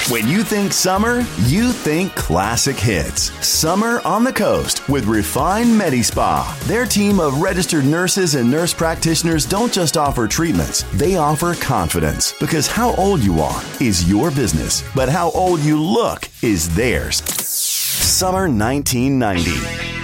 When you think summer, you think classic hits. Summer on the Coast with Refine Medi-Spa. Their team of registered nurses and nurse practitioners don't just offer treatments, they offer confidence. Because how old you are is your business, but how old you look is theirs. Summer 1990.